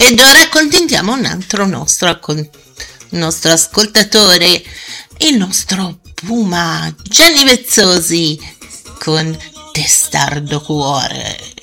Ed ora accontentiamo un altro nostro ascoltatore, il nostro Puma Gianni Vezzosi con Testardo Cuore.